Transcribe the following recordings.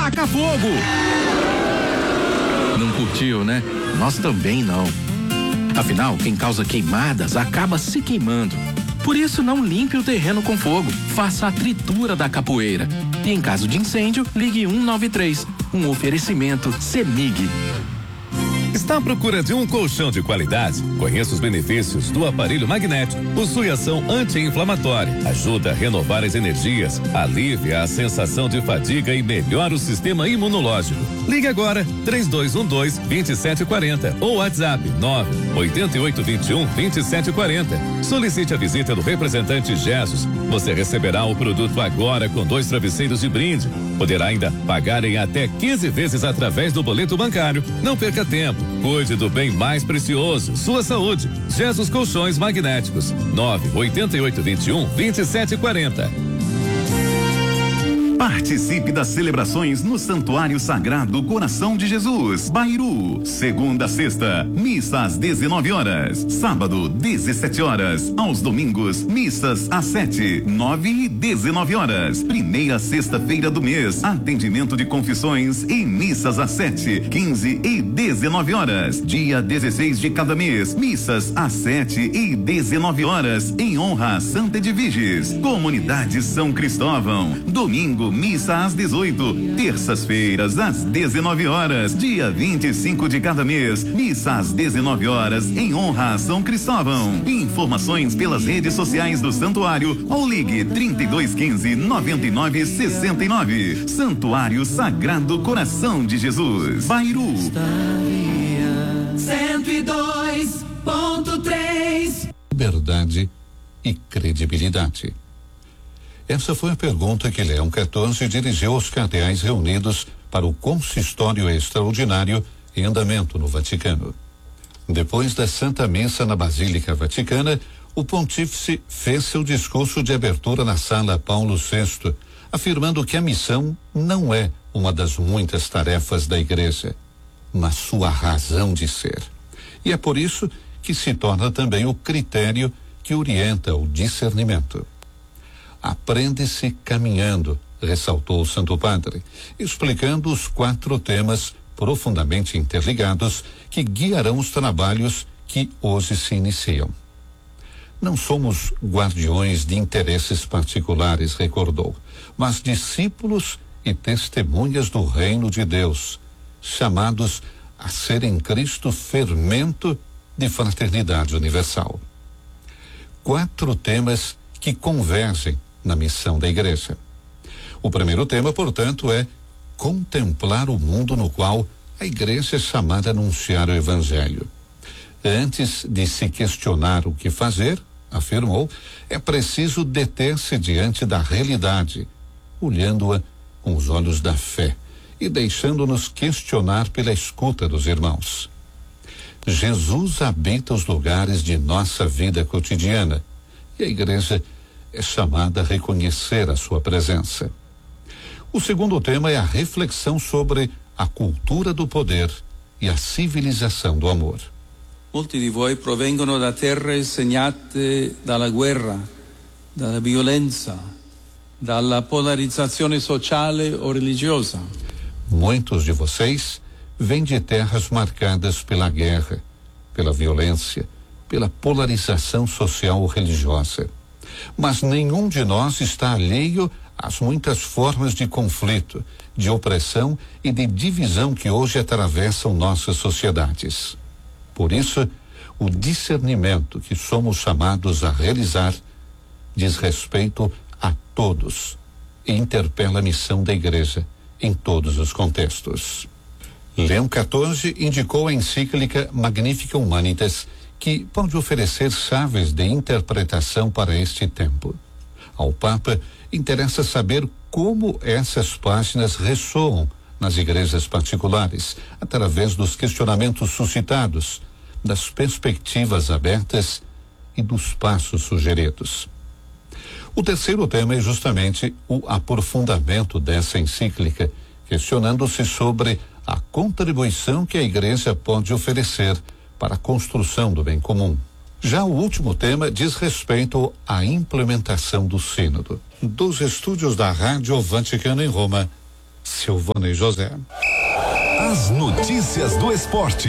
taca fogo! Não curtiu, né? Nós também não. Afinal, quem causa queimadas acaba se queimando. Por isso, não limpe o terreno com fogo. Faça a tritura da capoeira. E em caso de incêndio, ligue 193. Um oferecimento CEMIG. Está à procura de um colchão de qualidade? Conheça os benefícios do aparelho magnético. Possui ação anti-inflamatória, ajuda a renovar as energias, alivia a sensação de fadiga e melhora o sistema imunológico. Ligue agora 3212-2740 ou WhatsApp 98821-2740. Solicite a visita do representante Jesus. Você receberá o produto agora com 2 travesseiros de brinde. Poderá ainda pagar em até 15 vezes através do boleto bancário. Não perca tempo. Cuide do bem mais precioso, sua saúde. Jesus Colchões Magnéticos, 98821-2740. Participe das celebrações no Santuário Sagrado Coração de Jesus, Bairu. Segunda a sexta, missa às 19 horas. Sábado, 17 horas. Aos domingos, missas às 7, 9 e 19 horas. Primeira sexta-feira do mês, atendimento de confissões e missas às 7, 15 e 19 horas. Dia 16 de cada mês, missas às 7 e 19 horas, em honra a Santa Edviges. Comunidade São Cristóvão. Domingo, missa às 18, terças-feiras às 19 horas, dia 25 de cada mês, missa às 19 horas, em honra a São Cristóvão. Informações pelas redes sociais do santuário ou ligue 3215-9969. Santuário Sagrado Coração de Jesus, Bairu. 102.3. Liberdade e credibilidade. Essa foi a pergunta que Leão XIV dirigiu aos cardeais reunidos para o consistório extraordinário em andamento no Vaticano. Depois da Santa Missa na Basílica Vaticana, o pontífice fez seu discurso de abertura na Sala Paulo VI, afirmando que a missão não é uma das muitas tarefas da Igreja, mas sua razão de ser. E é por isso que se torna também o critério que orienta o discernimento. Aprende-se caminhando, ressaltou o Santo Padre, explicando os 4 temas profundamente interligados que guiarão os trabalhos que hoje se iniciam. Não somos guardiões de interesses particulares, recordou, mas discípulos e testemunhas do reino de Deus, chamados a ser em Cristo fermento de fraternidade universal. 4 temas que convergem na missão da Igreja. O primeiro tema, portanto, é contemplar o mundo no qual a Igreja é chamada a anunciar o Evangelho. Antes de se questionar o que fazer, afirmou, é preciso deter-se diante da realidade, olhando-a com os olhos da fé e deixando-nos questionar pela escuta dos irmãos. Jesus habita os lugares de nossa vida cotidiana e a Igreja é chamada a reconhecer a sua presença. O segundo tema é a reflexão sobre a cultura do poder e a civilização do amor. Molti di voi provengono da terre segnate dalla guerra, dalla violenza, dalla polarizzazione sociale o religiosa. Muitos de vocês vêm de terras marcadas pela guerra, pela violência, pela polarização social ou religiosa. Mas nenhum de nós está alheio às muitas formas de conflito, de opressão e de divisão que hoje atravessam nossas sociedades. Por isso, o discernimento que somos chamados a realizar diz respeito a todos e interpela a missão da Igreja em todos os contextos. Leão XIV indicou a encíclica Magnificat Humanitas, que pode oferecer chaves de interpretação para este tempo. Ao Papa, interessa saber como essas páginas ressoam nas igrejas particulares, através dos questionamentos suscitados, das perspectivas abertas e dos passos sugeridos. O terceiro tema é justamente o aprofundamento dessa encíclica, questionando-se sobre a contribuição que a Igreja pode oferecer para a construção do bem comum. Já o último tema diz respeito à implementação do Sínodo. Dos estúdios da Rádio Vaticano em Roma, Silvane José. As notícias do esporte.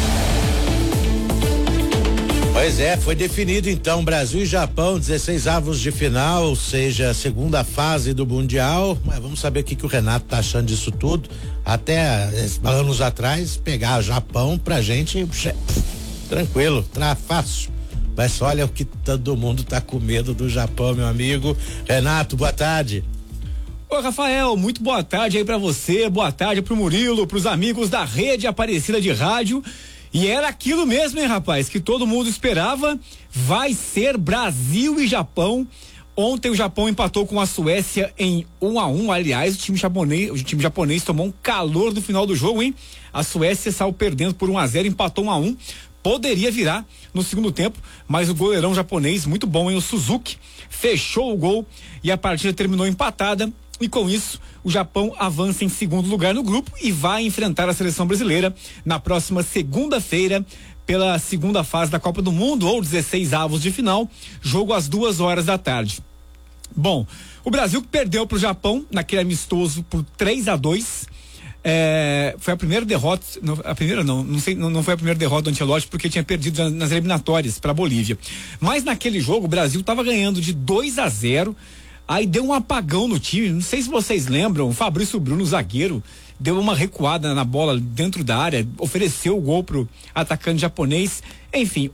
Pois é, foi definido então Brasil e Japão, 16avos de final, ou seja, a segunda fase do Mundial. Mas vamos saber o que o Renato tá achando disso tudo. Até anos atrás, pegar o Japão pra gente, tranquilo, fácil. Mas olha o que todo mundo tá com medo do Japão, meu amigo. Renato, boa tarde. Ô Rafael, muito boa tarde aí pra você, boa tarde pro Murilo, pros amigos da Rede Aparecida de Rádio. E era aquilo mesmo, hein, rapaz, que todo mundo esperava. Vai ser Brasil e Japão. Ontem o Japão empatou com a Suécia em 1-1. Aliás, o time japonês tomou um calor no final do jogo, hein? A Suécia saiu perdendo por 1-0, empatou 1-1. Poderia virar no segundo tempo, mas o goleirão japonês, muito bom, hein? O Suzuki fechou o gol e a partida terminou empatada. E com isso, o Japão avança em segundo lugar no grupo e vai enfrentar a seleção brasileira na próxima segunda-feira pela segunda fase da Copa do Mundo, ou 16avos de final, jogo às 2h da tarde. Bom, o Brasil perdeu para o Japão naquele amistoso por 3-2. Foi a primeira derrota, não foi a primeira derrota do Ancelotti, porque tinha perdido nas eliminatórias para a Bolívia. Mas naquele jogo o Brasil estava ganhando de 2-0. Aí deu um apagão no time, não sei se vocês lembram, o Fabrício Bruno, zagueiro, deu uma recuada na bola dentro da área, ofereceu o gol pro atacante japonês. Enfim,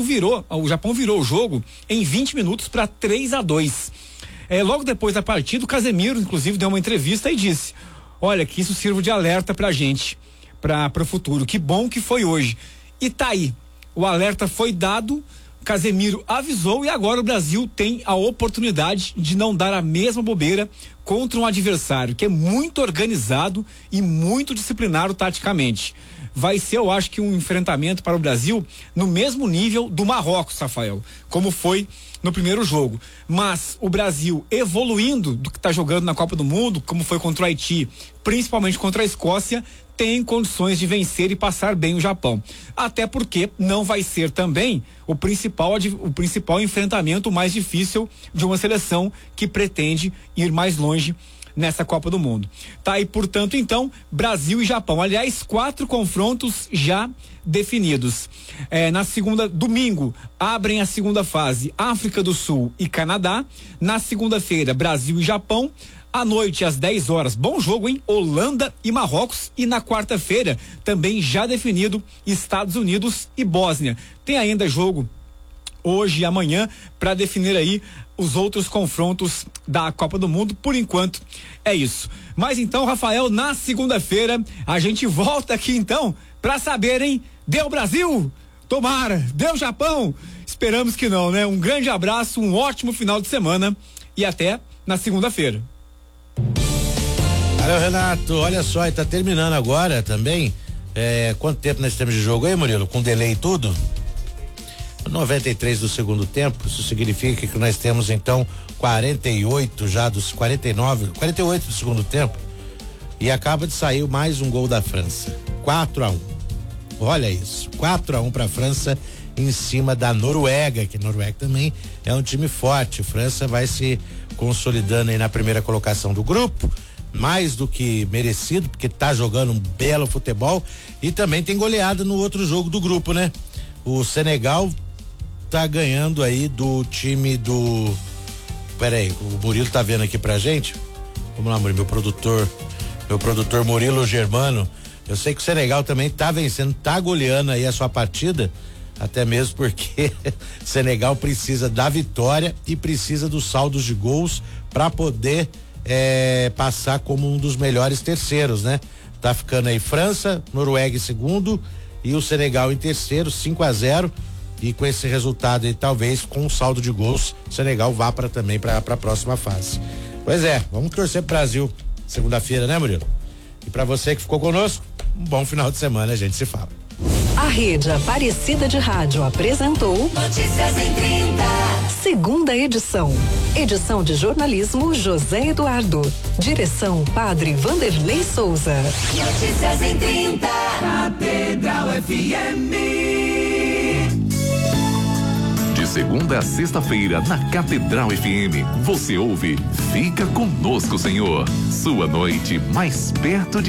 o Japão virou o jogo em 20 minutos para 3-2. Logo depois da partida, o Casemiro, inclusive, deu uma entrevista e disse: olha, que isso sirva de alerta pra gente, para o futuro. Que bom que foi hoje. E tá aí, o alerta foi dado, Casemiro avisou e agora o Brasil tem a oportunidade de não dar a mesma bobeira contra um adversário que é muito organizado e muito disciplinado taticamente. Vai ser, eu acho que um enfrentamento para o Brasil no mesmo nível do Marrocos, Rafael, como foi no primeiro jogo. Mas o Brasil evoluindo do que está jogando na Copa do Mundo, como foi contra o Haiti, principalmente contra a Escócia, tem condições de vencer e passar bem o Japão. Até porque não vai ser também o principal enfrentamento mais difícil de uma seleção que pretende ir mais longe nessa Copa do Mundo. Tá aí, portanto, então, Brasil e Japão. Aliás, 4 confrontos já definidos. Domingo, abrem a segunda fase África do Sul e Canadá. Na segunda-feira, Brasil e Japão. À noite, às 10h, bom jogo, hein? Holanda e Marrocos. E na quarta-feira, também já definido, Estados Unidos e Bósnia. Tem ainda jogo hoje e amanhã para definir aí os outros confrontos da Copa do Mundo. Por enquanto, é isso. Mas então, Rafael, na segunda-feira, a gente volta aqui então para saber, hein? Deu Brasil? Tomara. Deu Japão? Esperamos que não, né? Um grande abraço, um ótimo final de semana e até na segunda-feira. Valeu, Renato. Olha só, e tá terminando agora também. Quanto tempo nós temos de jogo aí, Murilo? Com delay e tudo? 93 do segundo tempo. Isso significa que nós temos então 48 já dos 48 do segundo tempo. E acaba de sair mais um gol da França. 4-1. Olha isso. 4-1 pra França em cima da Noruega, que a Noruega também é um time forte. A França vai se consolidando aí na primeira colocação do grupo, mais do que merecido, porque tá jogando um belo futebol e também tem goleada no outro jogo do grupo, né? O Senegal tá ganhando aí do time do... Peraí, o Murilo tá vendo aqui pra gente? Vamos lá, Murilo, meu produtor Murilo Germano. Eu sei que o Senegal também tá vencendo, tá goleando aí a sua partida, até mesmo porque Senegal precisa da vitória e precisa dos saldos de gols para poder passar como um dos melhores terceiros, né? Tá ficando aí França, Noruega em segundo e o Senegal em terceiro, 5-0, e com esse resultado aí, talvez com um saldo de gols, o Senegal vá também para a próxima fase. Pois é, vamos torcer pro Brasil segunda-feira, né, Murilo? E para você que ficou conosco, um bom final de semana, a gente se fala. A Rede Aparecida de Rádio apresentou Notícias em 30. Segunda edição. Edição de jornalismo José Eduardo. Direção Padre Vanderlei Souza. Notícias em 30. Catedral FM. segunda a sexta-feira, na Catedral FM, você ouve Fica Conosco, Senhor. Sua noite mais perto de